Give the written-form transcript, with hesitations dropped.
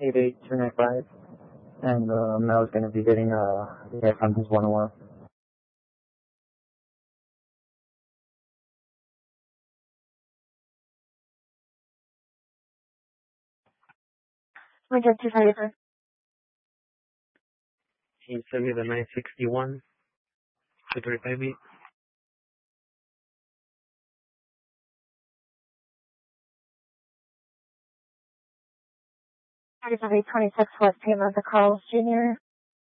88295, and Mel's going to be getting the from his 101. Winter 253. Can you send me the 961 2358? Thirty-five 26 West Pima, the Carl's Jr.